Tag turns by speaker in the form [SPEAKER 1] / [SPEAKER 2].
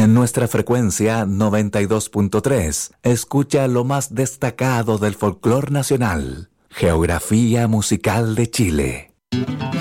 [SPEAKER 1] En nuestra frecuencia 92.3, escucha lo más destacado del folclore nacional, Geografía Musical de Chile.